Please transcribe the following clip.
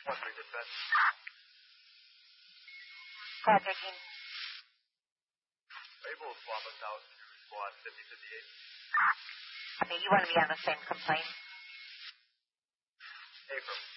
What's your dispatch? Call taking. Able to swap us out to squad 5058? I mean, you want to be on the same complaint? April.